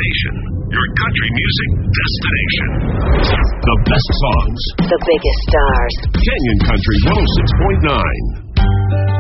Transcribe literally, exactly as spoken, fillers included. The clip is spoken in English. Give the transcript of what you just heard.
station, your country music destination. The best songs. The biggest stars. Canyon Country one oh six point nine.